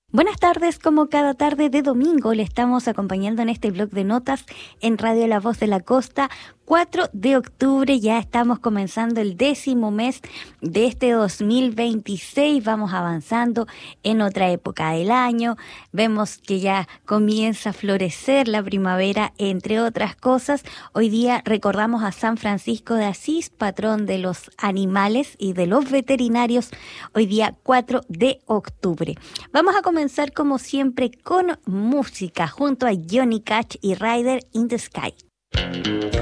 Buenas tardes, como cada tarde de domingo le estamos acompañando en este blog de notas en Radio La Voz de la Costa. 4 de octubre, ya estamos comenzando el 10º mes de este 2026, vamos avanzando en otra época del año, vemos que ya comienza a florecer la primavera, entre otras cosas. Hoy día recordamos a San Francisco de Asís, patrón de los animales y de los veterinarios, hoy día 4 de octubre. Vamos a comenzar como siempre con música junto a Johnny Cash y Rider in the Sky.